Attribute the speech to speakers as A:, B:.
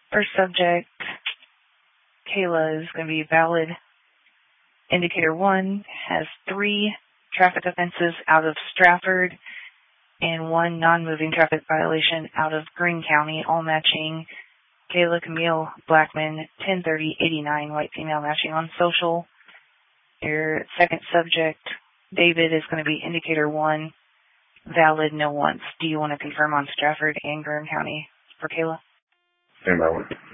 A: First subject, Kayla, is going to be valid. Indicator 1 has 3 traffic offenses out of Stratford and 1 non-moving traffic violation out of Greene County, all matching Kayla Camille Blackman, 103089, white female, matching on social. Your second subject, David, is going to be indicator 1, valid, no once. Do you want to confirm on Stratford and Greene County for Kayla?
B: Same by one.